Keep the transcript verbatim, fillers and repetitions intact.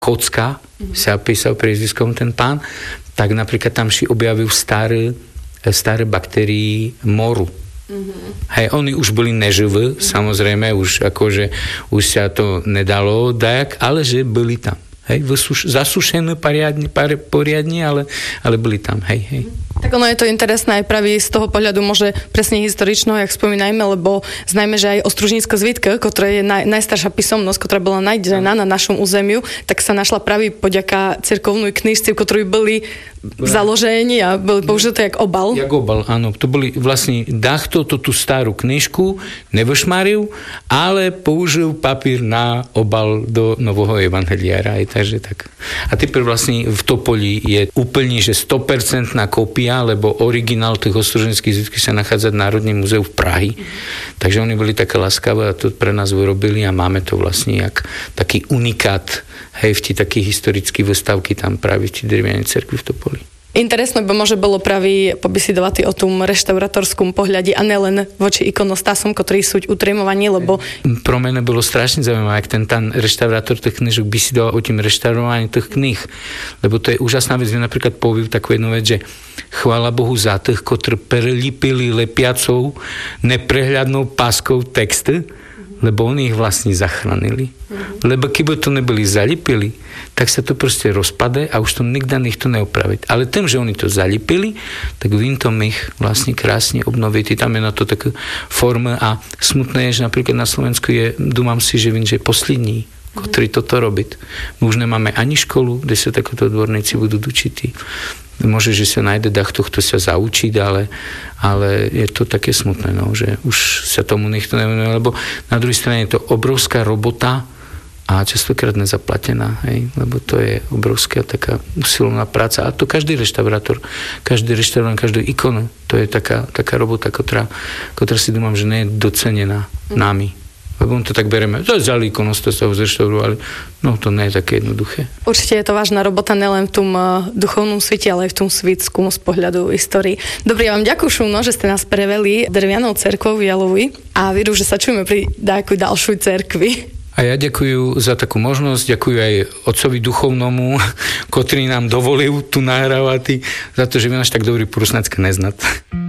Kocka, mm-hmm. sa písal priezviskom ten pán, tak napríklad tam si objavil staré, staré baktérii moru. Mm-hmm. Hej, oni už boli neživé, mm-hmm. samozrejme, už akože už sa to nedalo dajak, ale že byli tam. Hej, vysuš- zasušené poriadne, poriadne, ale, ale boli tam, hej, hej. Tak ono je to interesné aj práve z toho pohľadu môže presne historično, jak spomínajme, lebo znajme, že aj Ostružnícka zvitka, ktorá je naj, najstaršia písomnosť, ktorá bola najdená na našom územiu, tak sa našla práve poďaka cirkovnej knižci, v ktorej boli založení a boli použité jak obal. Jak obal, áno. To boli vlastne Dachto, to tú starú knižku nevošmaril, ale použil papír na obal do nového evangeliára. Aj takže tak. A teper vlastne v Topoli je úplne, že sto percent kópia, lebo originál tých ostruženských zvitkov sa nachádza v Národnom múzeu v Prahy. Mm-hmm. Takže oni boli také laskavé a to pre nás vyrobili a máme to vlastne jak taký unikát, hej, v tí taký historický vystavky tam práve v tí drevnej cerkvi v Topoli. Interesno by može bolo pravi pobisidovati o tom reštauratorskom pohľade a nelen voči ikonostásom, ktorí sú utrémovaní, lebo... Pro mene bolo strašne zaujímavé, ak ten tam reštaurátor tých knižok bisidoval o tým reštaurovaní tých knih, lebo to je úžasná vec, napríklad poviem takú jednu vec, že chvála Bohu za tých, ktorí prelípili lepiacou neprehľadnou páskou texty, lebo oni ich vlastne zachránili. Mm-hmm. Lebo keby to neboli zalipili, tak sa to proste rozpade a už to nikdy nikto neopraviť. Ale tým, že oni to zalipili, tak vím to ich vlastne krásne obnoviť. Tam je na to také forma a smutné je, že napríklad na Slovensku je, dúmam si, že vím, že je poslední, ktorý toto robiť. My už nemáme ani školu, kde sa takéto odborníci budú učiti. Môže, že sa nájde dachto, kto sa zaučiť, ale, ale je to také smutné, no, že už sa tomu nikto nevenuje, lebo na druhej strane je to obrovská robota a častokrát nezaplatená, hej, lebo to je obrovská taká usilovná práca. A to každý reštaurátor, každý reštaurátor, každú ikonu, to je taká, taká robota, ktorá, ktorá si dúmam, že nie je docenená nami. Lebo on to tak bereme, to je za líkonosť, to sa ho zreštaurovali. No to nie je také jednoduché. Určite je to vážna robota nielen v tom uh, duchovnom svete, ale aj v tom svitskom z pohľadu histórii. Dobre, ja vám ďakujem, no, že ste nás preveli drevňanou cerkvou v Jalovi a veru, že sa čujeme pri nejakej ďalšej cerkvi. A ja ďakujem za takú možnosť, ďakujem aj otcovi duchovnomu, ktorý nám dovolil tu nahrávať, za to, že vy náš tak dobrý prusnácka neznat.